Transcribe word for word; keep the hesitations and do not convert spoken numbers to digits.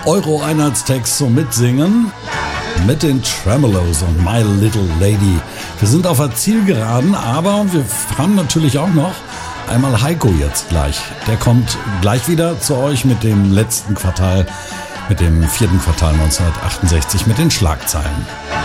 Euro-Einheitstext zum Mitsingen mit den Tremolos und My Little Lady. Wir sind auf der Zielgeraden, aber wir haben natürlich auch noch einmal Heiko jetzt gleich. Der kommt gleich wieder zu euch mit dem letzten Quartal, mit dem vierten Quartal neunzehnhundertachtundsechzig, mit den Schlagzeilen.